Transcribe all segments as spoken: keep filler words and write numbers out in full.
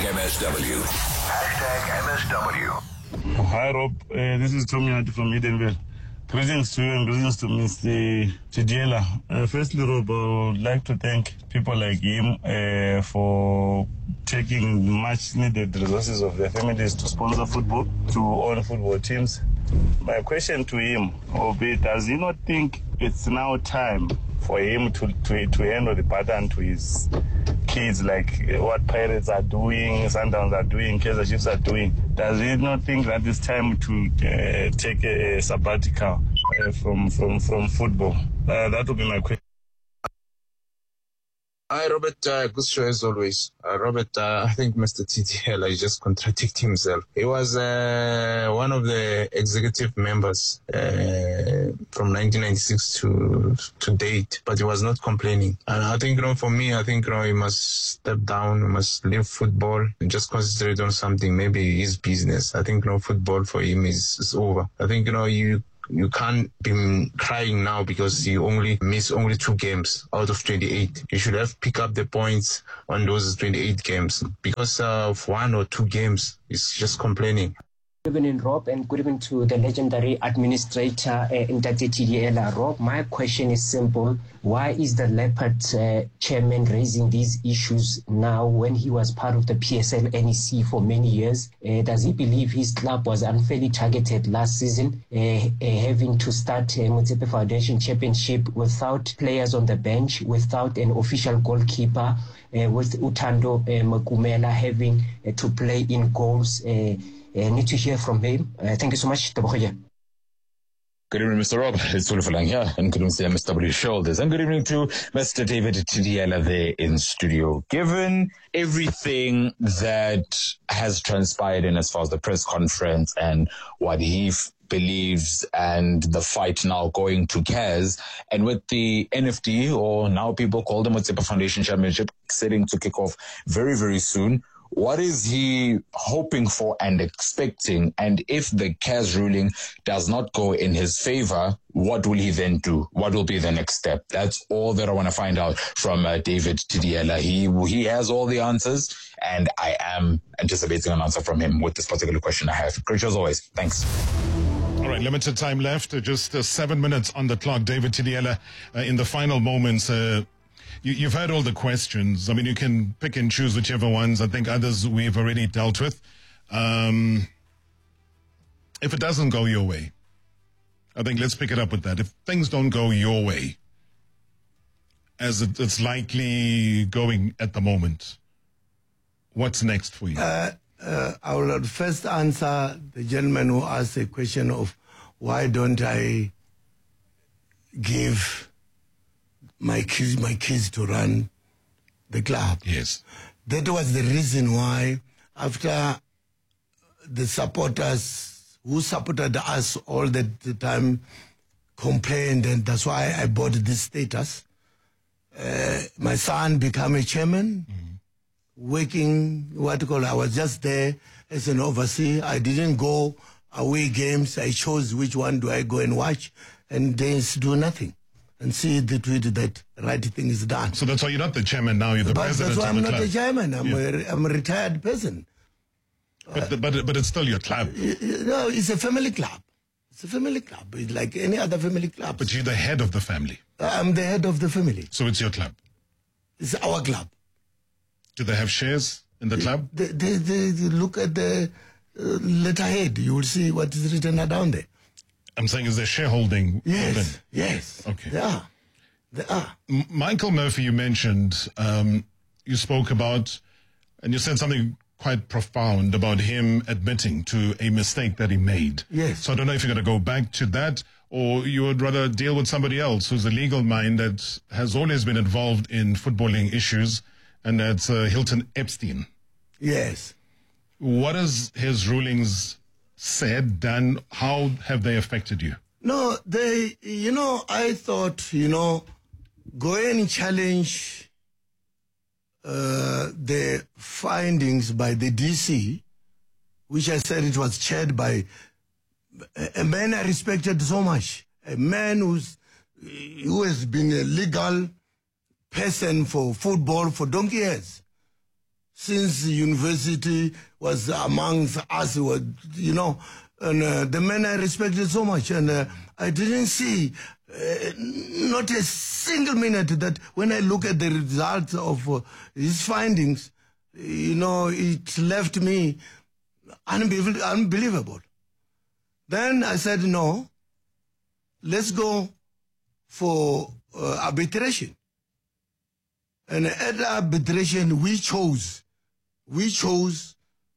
M S W. Hashtag M S W. Hi, Rob. Uh, this is Tommy Hart from Edenville. Greetings to you and greetings to Mister Chidiela. Uh, firstly, Rob, I would like to thank people like him uh, for taking much needed resources of their families to sponsor football, to own football teams. My question to him will be, does he not think it's now time for him to, to, to hand the baton to his kids, like what Pirates are doing, Sundowns are doing, Kaizer Chiefs are doing? Does he not think that it's time to uh, take a sabbatical uh, from, from, from football? Uh, that would be my question. Hi, Robert. Uh, good show as always. Uh, Robert, uh, I think Mister T T L is just contradicting himself. He was uh, one of the executive members uh, from nineteen ninety-six to to date, but he was not complaining. And I think, you know, for me, I think, you know, he must step down, he must leave football and just concentrate on something, maybe his business. I think, you know, football for him is, is over. I think, you know, you You can't be crying now because you only miss only two games out of twenty-eight. You should have pick up the points on those twenty-eight games. Because of one or two games, it's just complaining. Good evening, Rob, and good evening to the legendary administrator, uh, Ntate Chidiela. Rob, my question is simple. Why is the Leopard uh, chairman raising these issues now when he was part of the P S L N E C for many years? Uh, does he believe his club was unfairly targeted last season, uh, uh, having to start a Motsepe Foundation Championship without players on the bench, without an official goalkeeper, uh, with Utando uh, Makumela having uh, to play in goals? Uh, I uh, need to hear from him. Uh, thank you so much. Good evening, Mister Rob. It's Ulufulang here, and good evening to M S W Shoulders. And good evening to Mister David Chidiela there in studio. Given everything that has transpired in as far as the press conference and what he f- believes and the fight now going to C A S, and with the N F D, or now people call the Motsepe Foundation Championship, setting to kick off very, very soon, what is he hoping for and expecting? And if the C A S ruling does not go in his favor, what will he then do? What will be the next step? That's all that I want to find out from uh, David Chidiela. He he has all the answers, and I am anticipating an answer from him with this particular question I have. Great show as always. Thanks. All right, limited time left. Uh, just uh, seven minutes on the clock. David Chidiela, uh, in the final moments, uh, You, you've heard all the questions. I mean, you can pick and choose whichever ones. I think others we've already dealt with. Um, if it doesn't go your way, I think let's pick it up with that. If things don't go your way, as it, it's likely going at the moment, what's next for you? Uh, uh, I will first answer the gentleman who asked the question of why don't I give my kids, my kids to run the club. Yes. That was the reason why, after the supporters who supported us all the, the time complained, and that's why I bought this status. Uh, my son became a chairman, mm-hmm. working, what you call, I was just there as an overseer. I didn't go away games. I chose which one do I go and watch, and they do nothing. And see the tweet that right thing is done. So that's why you're not the chairman now, you're the but president that's why of the I'm not club. the chairman. I'm, yeah. a, I'm a retired person. But, uh, but, but it's still your club. You know, it's a family club. It's a family club. It's like any other family club. But you're the head of the family. I'm the head of the family. So it's your club. It's our club. Do they have shares in the club? They, they, they, they look at the uh, letterhead. You will see what is written down there. I'm saying, is there shareholding? Yes, then? yes. Okay. They are. They are. M- Michael Murphy, you mentioned, um, you spoke about, and you said something quite profound about him admitting to a mistake that he made. Yes. So I don't know if you're going to go back to that, or you would rather deal with somebody else who's a legal mind that has always been involved in footballing issues, and that's uh, Hilton Epstein. Yes. What is his rulings said, done? How have they affected you? No, they, you know, I thought, you know, go and challenge uh, the findings by the D C, which I said it was chaired by a man I respected so much, a man who's, who has been a legal person for football for donkey years. since university was amongst us, was, you know, and uh, the man I respected so much, and uh, I didn't see uh, not a single minute that when I look at the results of uh, his findings, you know, it left me unbelievable. unbelievable. Then I said, no, let's go for uh, arbitration. And at arbitration, we chose, we chose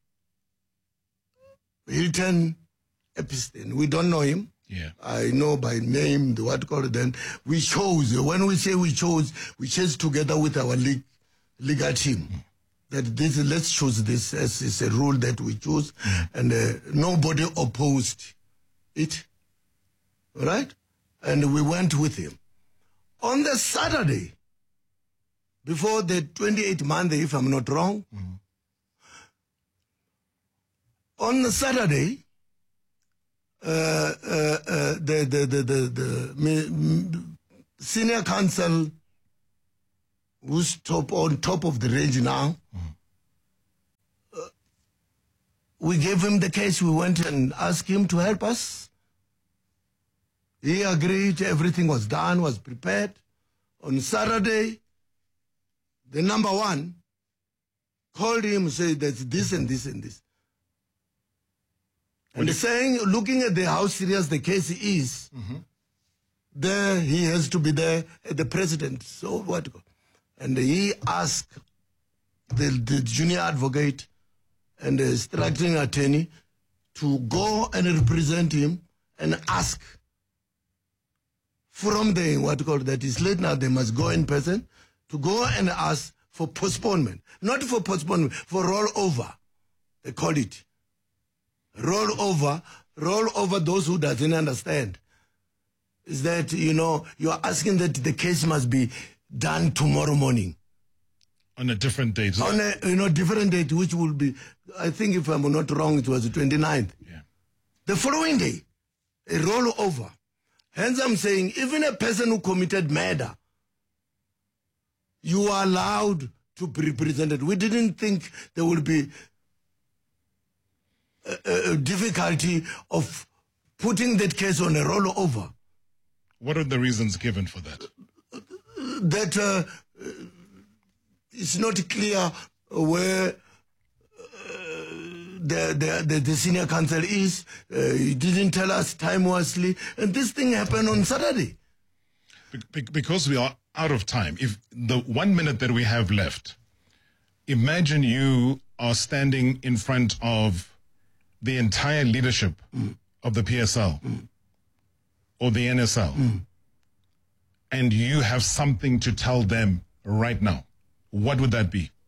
Hilton Epstein. We don't know him. Yeah. I know by name, the what called then. We chose, when we say we chose, we chose together with our league, legal team. Mm. That this, let's choose this as is a rule that we choose. Mm. And uh, nobody opposed it. All right? And we went with him. On the Saturday, before the twenty-eighth month, if I'm not wrong, mm. on the Saturday, uh, uh, uh, the, the, the, the, the senior counsel, who's top, on top of the range now, mm. uh, we gave him the case. We went and asked him to help us. He agreed, everything was done, was prepared. On Saturday, the number one called him and said, there's this and this and this. And saying, looking at the how serious the case is, mm-hmm. there he has to be there, the president. So what? And he asked the, the junior advocate and the struggling attorney to go and represent him and ask from the, what you call that is late now, they must go in person, to go and ask for postponement. Not for postponement, for rollover, they call it. Roll over, roll over those who doesn't understand. Is that, you know, you are asking that the case must be done tomorrow morning. On a different date. On a, you know, different date, which will be, I think if I'm not wrong, it was the twenty-ninth. Yeah. The following day, a roll over. Hence I'm saying, even a person who committed murder, you are allowed to be represented. We didn't think there would be a, a difficulty of putting that case on a rollover. What are the reasons given for that? That uh, it's not clear where uh, the, the, the, the senior counsel is. Uh, he didn't tell us timelessly. And this thing happened on Saturday. Be- because we are out of time, if the one minute that we have left, imagine you are standing in front of the entire leadership mm. of the P S L mm. or the N S L, mm. and you have something to tell them right now. What would that be?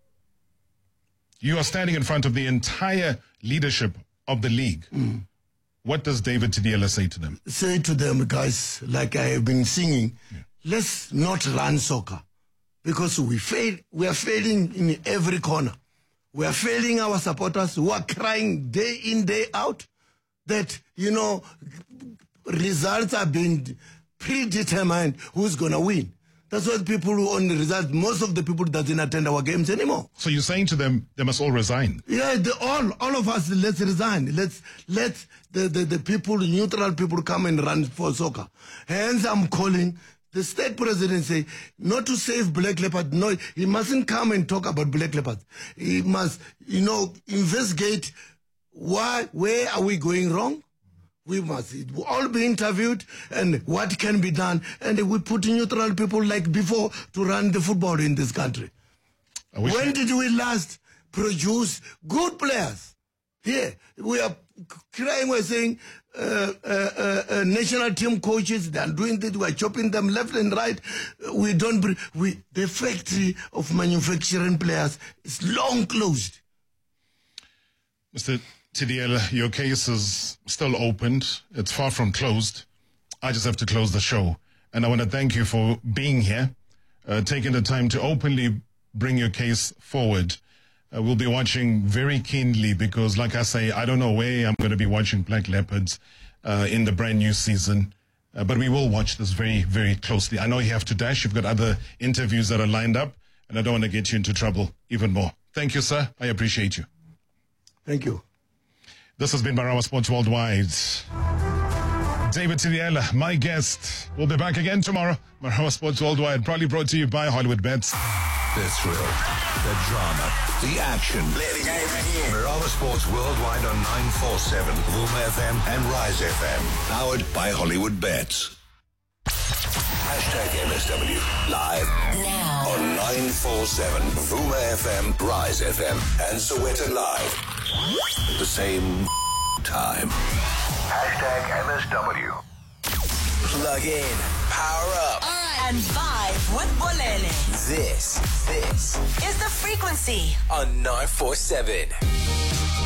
You are standing in front of the entire leadership of the league. Mm. What does David Tidiela say to them? Say to them, guys, like I have been singing, yeah. let's not run soccer, because we fail. We are failing in every corner. We are failing our supporters who are crying day in, day out that, you know, results are being predetermined who's going to win. That's why people who own the results, most of the people doesn't attend our games anymore. So you're saying to them, they must all resign? Yeah, the, all all of us, let's resign. Let's let the, the, the people, neutral people come and run for soccer. Hence, I'm calling the state president, say, not to save Black Leopard. No, he mustn't come and talk about Black Leopard. He must, you know, investigate why, where are we going wrong? We must all be interviewed and what can be done. And we put neutral people like before to run the football in this country. When you... did we last produce good players? Here, we are crying, we're saying, uh, uh, uh, uh, national team coaches, they are doing this, we're chopping them left and right. We don't, bring, we, the factory of manufacturing players is long closed. Mister Tidiela, your case is still opened. It's far from closed. I just have to close the show. And I want to thank you for being here, uh, taking the time to openly bring your case forward. Uh, we'll be watching very keenly because, like I say, I don't know where I'm going to be watching Black Leopards uh, in the brand new season. Uh, but we will watch this very, very closely. I know you have to dash. You've got other interviews that are lined up, and I don't want to get you into trouble even more. Thank you, sir. I appreciate you. Thank you. This has been Marawa Sports Worldwide. David Tidiela, my guest. We'll be back again tomorrow. Marawa Sports Worldwide, probably brought to you by Hollywood Bets. The thrill, the drama, the action. Play the game here. Marawa Sports Worldwide on nine forty-seven, Vuma F M and Rise F M. Powered by Hollywood Bets. Hashtag M S W. Live now on nine forty-seven, Vuma F M, Rise F M, and Soweto Live. At the same time. Hashtag M S W. Plug in, power up, and vibe with Bolele. This, this is The Frequency on nine forty-seven.